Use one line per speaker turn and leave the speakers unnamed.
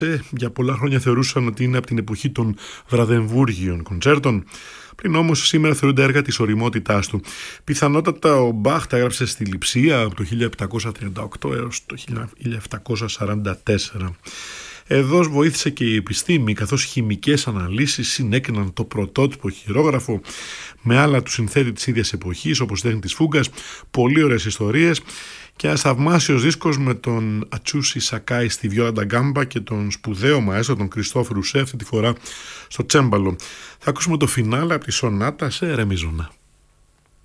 Για πολλά χρόνια θεωρούσαν ότι είναι από την εποχή των βραδεμβούργιων κοντσέρτων. Πλην όμως σήμερα θεωρούνται έργα της ωριμότητάς του. Πιθανότατα ο Μπαχ τα έγραψε στη Λειψία από το 1738 έως το 1744. Εδώ βοήθησε και η επιστήμη, καθώς χημικές αναλύσεις συνέκριναν το πρωτότυπο χειρόγραφο με άλλα του συνθέτη της ίδιας εποχής, όπως η τέχνη της φούγκας, πολύ ωραίες ιστορίες και ένας θαυμάσιος δίσκος με τον Ατσούσι Σακάι στη βιόλα ντα γκάμπα και τον σπουδαίο μαέστρο τον Κριστόφ Ρουσέ αυτή τη φορά στο τσέμπαλο. Θα ακούσουμε το φινάλε από τη σονάτα σε ρε μι ζώνα.